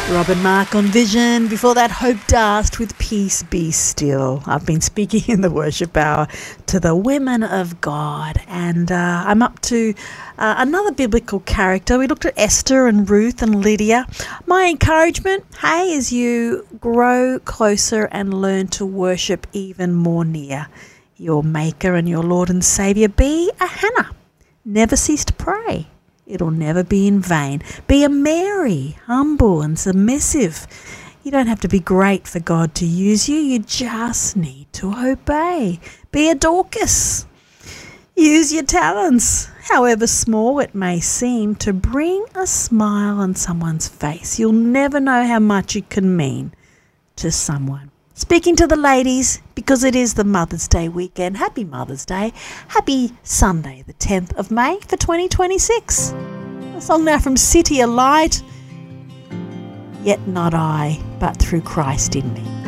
Robin Mark on Vision. Before that, Hope Dast with Peace Be Still. I've been speaking in the worship hour to the women of God, and I'm up to another biblical character. We looked at Esther and Ruth and Lydia. My encouragement, hey, as you grow closer and learn to worship even more near your Maker and your Lord and Saviour, be a Hannah. Never cease to pray. It'll never be in vain. Be a Mary, humble and submissive. You don't have to be great for God to use you. You just need to obey. Be a Dorcas. Use your talents, however small it may seem, to bring a smile on someone's face. You'll never know how much it can mean to someone. Speaking to the ladies, because it is the Mother's Day weekend. Happy Mother's Day. Happy Sunday, the 10th of May for 2026. A song now from City of Light. Yet not I, but through Christ in me.